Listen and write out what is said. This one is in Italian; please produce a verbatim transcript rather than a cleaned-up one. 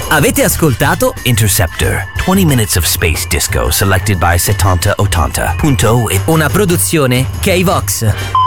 Avete ascoltato Interceptor, twenty minutes of space disco selected by settanta ottanta punto it. Una produzione K-Vox.